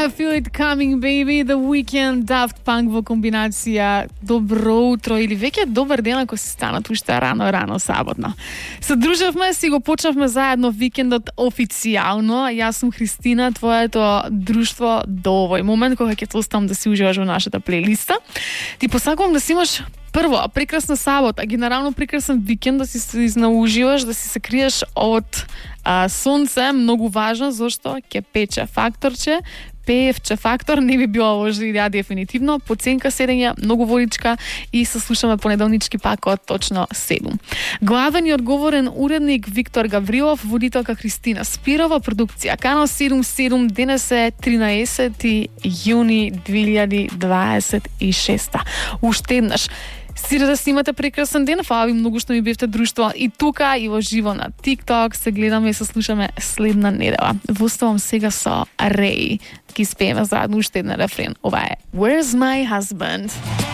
I feel it coming, baby. The Weeknd, Daft Punk во комбинација. Добро утро или веќе добар ден ако си станат уште рано саботно. Се дружевме, си го почнавме заедно викендот официјално. Јас сум Христина, твоето друштво до овој момент кога ќе те оставам да си уживаш во нашата плейлиста. Ти посакувам да си имаш прво прекрасна сабота, генерално прекрасен викенд, да си се изнауживаш, да си се криеш од сонце, многу важно, зашто ќе пече факторче, пеевче фактор, не би било лоша идеја дефинитивно. Поценка седење, многу водичка и се слушаме понеделнички пак од точно 7. Главен и одговорен уредник Виктор Гаврилов, водителка Христина Спирова, продукција Канал 77, денес е 13 јуни 2026. Уште еднаш стига да си имате прекрасен ден. Фала ви многу што ми бевте друштво и тука, и во живо на TikTok. Се гледаме и се слушаме следна недела. Воставам сега со Рей. Ки спееме заедно уште еден рефрен. Ова е Where's My Husband?